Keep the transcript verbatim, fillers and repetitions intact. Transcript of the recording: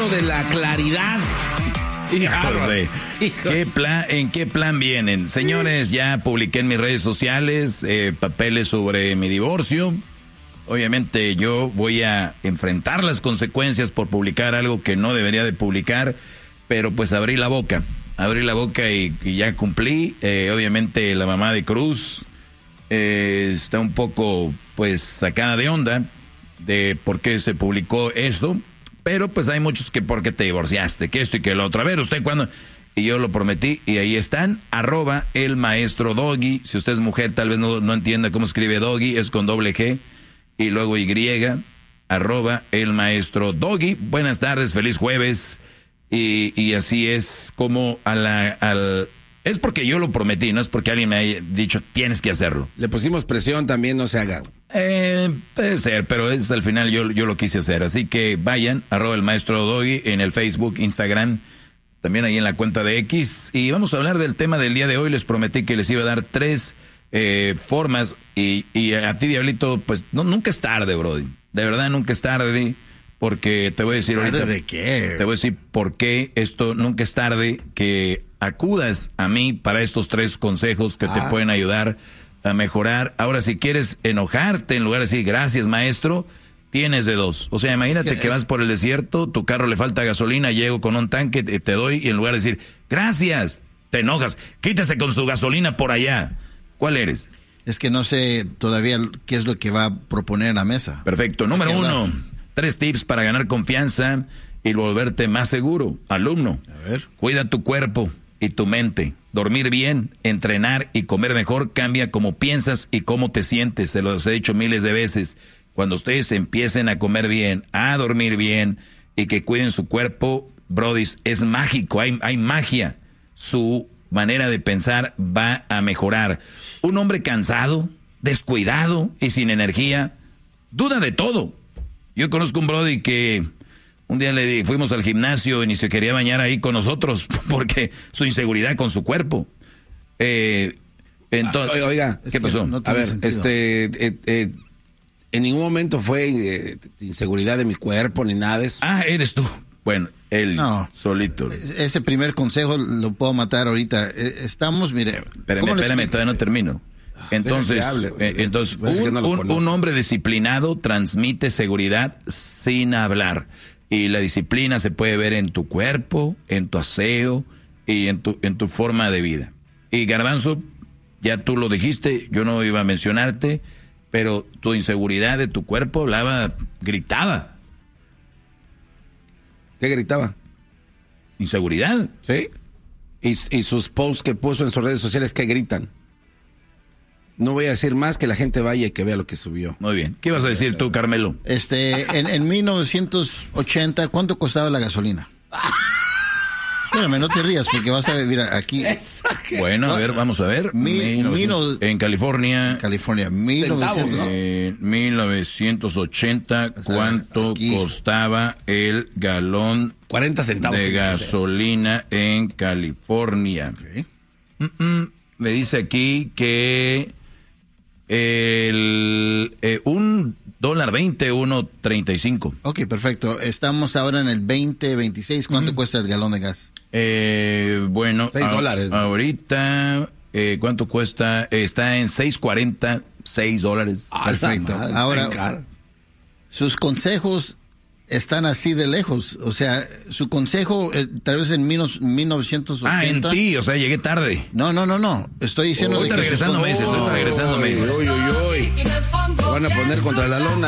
plano de la claridad. Hijos de, ¿qué plan, ¿en qué plan vienen? Señores, ya publiqué en mis redes sociales eh, papeles sobre mi divorcio. Obviamente yo voy a enfrentar las consecuencias por publicar algo que no debería de publicar, pero pues abrí la boca, abrí la boca y, y ya cumplí. Eh, obviamente la mamá de Cruz eh, está un poco pues sacada de onda de por qué se publicó eso. Pero pues hay muchos que porque te divorciaste, que esto y que lo otro. A ver, ¿usted cuándo? Y yo lo prometí y ahí están, arroba el maestro Doggy. Si usted es mujer, tal vez no, no entienda cómo escribe Doggy, es con doble G y luego Y, arroba el maestro Doggy. Buenas tardes, feliz jueves. Y, y así es como a la... Al, es porque yo lo prometí, no es porque alguien me haya dicho, tienes que hacerlo. Le pusimos presión, también no se haga. Eh, puede ser, pero es al final yo, yo lo quise hacer. Así que vayan, arroba el maestro Doggy en el Facebook, Instagram, también ahí en la cuenta de X. Y vamos a hablar del tema del día de hoy. Les prometí que les iba a dar tres eh, formas. Y, y a ti, Diablito, pues no, nunca es tarde, brody. De verdad, nunca es tarde. Porque te voy a decir ahorita. ¿De qué? Te voy a decir por qué esto nunca es tarde. Que acudas a mí para estos tres consejos que ah. te pueden ayudar a mejorar. Ahora, si quieres enojarte en lugar de decir gracias, maestro, tienes de dos. O sea, imagínate es que, que vas por el desierto, tu carro le falta gasolina, llego con un tanque, te, te doy, y en lugar de decir gracias, te enojas. Quítese con su gasolina por allá. ¿Cuál eres? Es que no sé todavía qué es lo que va a proponer en la mesa. Perfecto. Número uno, tres tips para ganar confianza y volverte más seguro. Alumno, a ver. Cuida tu cuerpo y tu mente. Dormir bien, entrenar y comer mejor cambia cómo piensas y cómo te sientes. Se los he dicho miles de veces. Cuando ustedes empiecen a comer bien, a dormir bien y que cuiden su cuerpo, brodis, es mágico, hay, hay magia. Su manera de pensar va a mejorar. Un hombre cansado, descuidado y sin energía, duda de todo. Yo conozco un brody que un día le di, fuimos al gimnasio y ni se quería bañar ahí con nosotros porque su inseguridad con su cuerpo. Eh, entonces, ah, oiga, ¿qué pasó? No a ver, sentido. este, eh, eh, en ningún momento fue eh, inseguridad de mi cuerpo ni nada de eso. Ah, eres tú. Bueno, él no, solito. Ese primer consejo lo puedo matar ahorita. Estamos, mire. Espérame, espérame, todavía no termino. Entonces, eh, entonces un, no un, un hombre disciplinado transmite seguridad sin hablar. Y la disciplina se puede ver en tu cuerpo, en tu aseo y en tu, en tu forma de vida. Y Garbanzo, ya tú lo dijiste, yo no iba a mencionarte, pero tu inseguridad de tu cuerpo hablaba, gritaba. ¿Qué gritaba? Inseguridad. ¿Sí? Y, y sus posts que puso en sus redes sociales, ¿qué gritan? No voy a decir más, que la gente vaya y que vea lo que subió. Muy bien. ¿Qué ibas a decir tú, Carmelo? Este, en, en mil novecientos ochenta, ¿cuánto costaba la gasolina? Espérame, no te rías porque vas a ver, mira, aquí. Bueno, a ver, vamos a ver. Mil, mil novecientos, en California. En California, mil novecientos, ¿no? En mil novecientos ochenta, ¿cuánto aquí costaba el galón cuarenta centavos de gasolina en California? Okay. Mm-mm. Me dice aquí que el eh, un dólar veinte, uno treinta y cinco. Ok, perfecto. Estamos ahora en el veinte veintiséis. ¿Cuánto mm. cuesta el galón de gas? Eh, bueno, seis dólares. A, ahorita, eh, ¿cuánto cuesta? Está en seis cuarenta, seis dólares. Ah, perfecto. Madre, ahora, sus consejos están así de lejos. O sea, su consejo, eh, tal vez en mil novecientos ochenta. Ah, en ti, o sea, llegué tarde. No, no, no, no. Estoy diciendo... Oh, de está que regresando meses, estoy regresando meses. Uy, uy, uy. Van a poner contra la lona.